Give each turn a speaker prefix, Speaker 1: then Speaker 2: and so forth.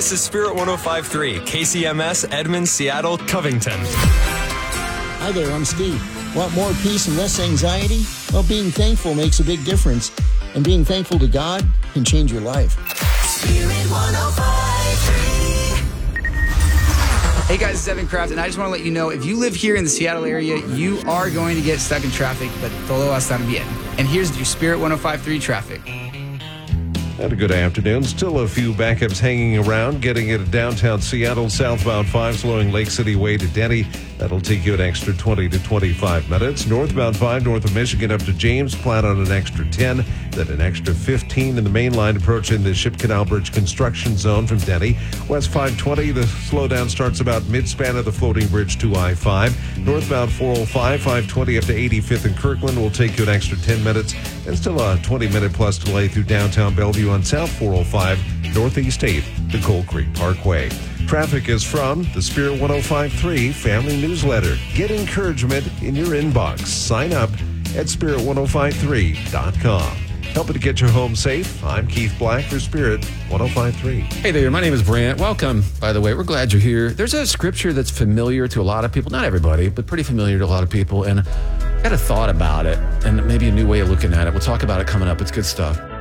Speaker 1: This is Spirit 105.3, KCMS, Edmond, Seattle, Covington.
Speaker 2: Hi there, I'm Steve. Want more peace and less anxiety? Well, being thankful makes a big difference. And being thankful to God can change your life.
Speaker 3: Spirit 105.3.
Speaker 4: Hey guys, it's Evan Kraft, and I just want to let you know, if you live here in the Seattle area, you are going to get stuck in traffic, but todo va a estar bien. And here's your Spirit 105.3 traffic.
Speaker 5: And a good afternoon. Still a few backups hanging around, getting into downtown Seattle, southbound 5, slowing Lake City way to Denny. That'll take you an extra 20 to 25 minutes. Northbound 5, north of Michigan up to James, plan on an extra 10, then an extra 15 in the main line approaching the Ship Canal Bridge construction zone from Denny. West 520, the slowdown starts about mid-span of the floating bridge to I-5. Northbound 405, 520 up to 85th in Kirkland will take you an extra 10 minutes. And still a 20-minute plus delay through downtown Bellevue on South 405, Northeast 8th to Coal Creek Parkway. Traffic is from the Spirit 105.3 Family Newsletter. Get encouragement in your inbox. Sign up at spirit1053.com. Helping to get your home safe, I'm Keith Black for Spirit 105.3.
Speaker 6: Hey there, my name is Brant. Welcome, by the way. We're glad you're here. There's a scripture that's familiar to a lot of people. Not everybody, but pretty familiar to a lot of people. And I got a thought about it and maybe a new way of looking at it. We'll talk about it coming up. It's good stuff.